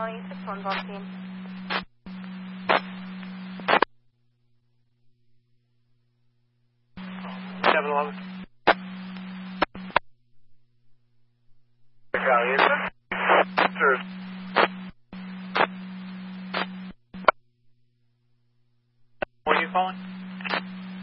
calling 6-1 ball team. 7-11. Retaliation. Sir. What are you calling?